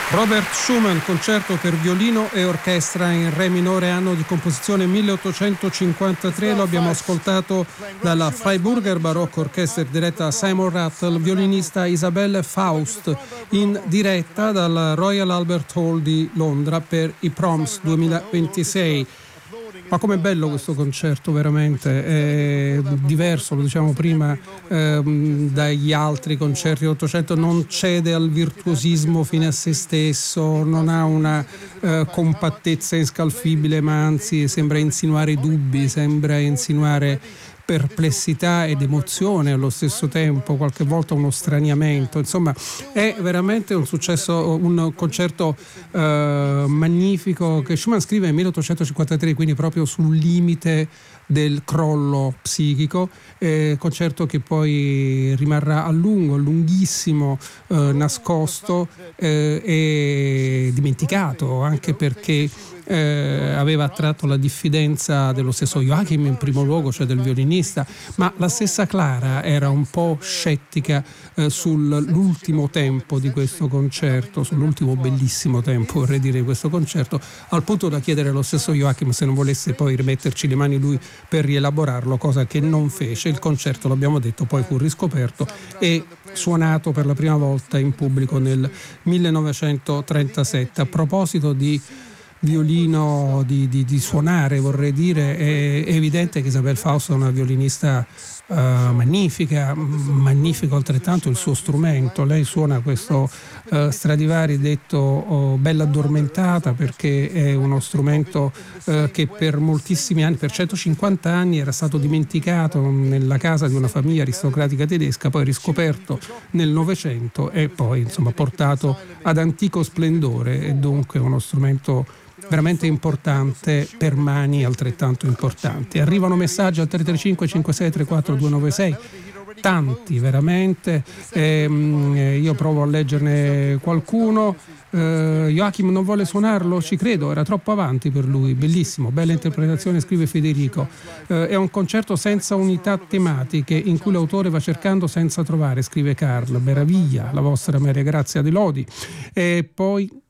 Robert Schumann, concerto per violino e orchestra in re minore, anno di composizione 1853. Lo abbiamo ascoltato dalla Freiburger Baroque Orchestra diretta da Simon Rattle, violinista Isabelle Faust, in diretta dal Royal Albert Hall di Londra per i Proms 2026. Ma com'è bello questo concerto, veramente è diverso, lo diciamo prima, dagli altri concerti dell'Ottocento. Non cede al virtuosismo fine a se stesso, non ha una compattezza inscalfibile, ma anzi sembra insinuare dubbi, sembra insinuare perplessità ed emozione allo stesso tempo, qualche volta uno straniamento. Insomma, è veramente un successo, un concerto magnifico che Schumann scrive nel 1853, quindi proprio sul limite del crollo psichico, concerto che poi rimarrà a lungo, lunghissimo, nascosto e dimenticato, anche perché aveva attratto la diffidenza dello stesso Joachim in primo luogo, cioè del violinista, ma la stessa Clara era un po' scettica sull'ultimo tempo di questo concerto, sull'ultimo bellissimo tempo, vorrei dire, di questo concerto, al punto da chiedere allo stesso Joachim se non volesse poi rimetterci le mani lui per rielaborarlo, cosa che non fece. Il concerto, l'abbiamo detto, poi fu riscoperto e suonato per la prima volta in pubblico nel 1937. A proposito di violino, di suonare, vorrei dire, è evidente che Isabelle Faust è una violinista magnifica, magnifico altrettanto il suo strumento. Lei suona questo Stradivari detto bella addormentata, perché è uno strumento che per moltissimi anni, per 150 anni, era stato dimenticato nella casa di una famiglia aristocratica tedesca, poi riscoperto nel Novecento e poi insomma portato ad antico splendore. È dunque uno strumento veramente importante per mani altrettanto importanti. Arrivano messaggi al 335 5634 296, tanti veramente, io provo a leggerne qualcuno. Joachim non vuole suonarlo, ci credo, era troppo avanti per lui. Bellissimo, bella interpretazione, scrive Federico. È un concerto senza unità tematiche, in cui l'autore va cercando senza trovare, scrive Carl. Meraviglia la vostra Maria Grazia De Lodi. E poi